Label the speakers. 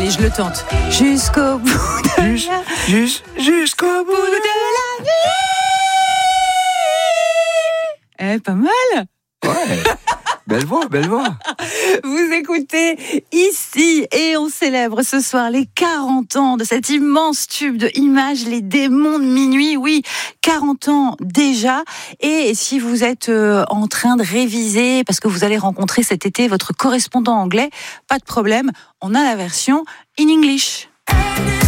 Speaker 1: Allez, je le tente. Jusqu'au bout de
Speaker 2: Jusqu'au bout
Speaker 1: de la nuit. Pas mal.
Speaker 2: Ouais. Belle voix.
Speaker 1: Vous écoutez ici et on célèbre ce soir les 40 ans de cet immense tube de Images, Les Démons de Minuit. Oui, 40 ans déjà. Et si vous êtes en train de réviser parce que vous allez rencontrer cet été votre correspondant anglais, pas de problème, on a la version in English.